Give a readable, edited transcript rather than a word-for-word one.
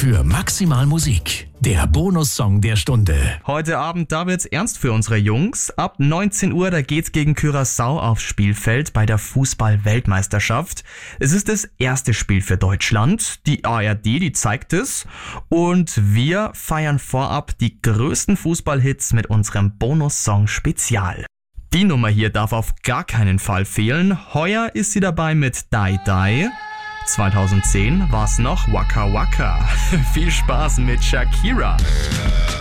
für maximal Musik. Der Bonussong der Stunde. Heute Abend, da wird's ernst für unsere Jungs. Ab 19 Uhr, da geht's gegen Curaçao aufs Spielfeld bei der Fußball-Weltmeisterschaft. Es ist das erste Spiel für Deutschland. Die ARD, die zeigt es. Und wir feiern vorab die größten Fußballhits mit unserem Bonussong Spezial. Die Nummer hier darf auf gar keinen Fall fehlen. Heuer ist sie dabei mit Die Die. 2010 war's noch Waka Waka. Viel Spaß mit Shakira.